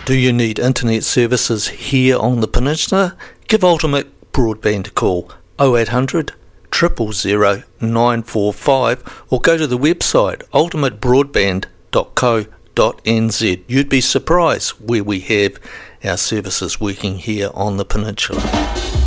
Do you need internet services here on the peninsula? Give Ultimate Broadband a call, 0800 000 945, or go to the website ultimatebroadband.co.nz. You'd be surprised where we have our services working here on the peninsula.